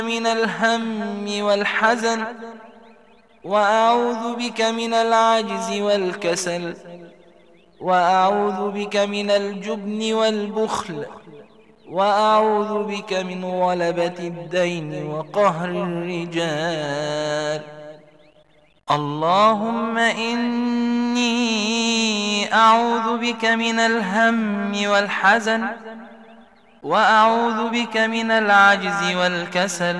من الهم والحزن، وأعوذ بك من العجز والكسل، وأعوذ بك من الجبن والبخل، وأعوذ بك من غلبة الدين وقهر الرجال. اللهم إني أعوذ بك من الهم والحزن، وأعوذ بك من العجز والكسل،